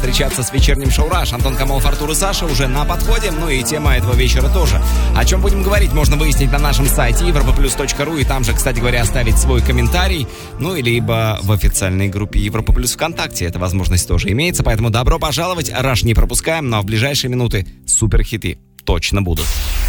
встречаться с вечерним шоу «Раш». Антон Камолов, Артур и Саша уже на подходе. Ну и тема этого вечера тоже. О чем будем говорить, можно выяснить на нашем сайте europaplus.ru. И там же, кстати говоря, оставить свой комментарий. Ну и либо в официальной группе Европа Плюс ВКонтакте. Эта возможность тоже имеется. Поэтому добро пожаловать. «Раш» не пропускаем, но в ближайшие минуты суперхиты точно будут.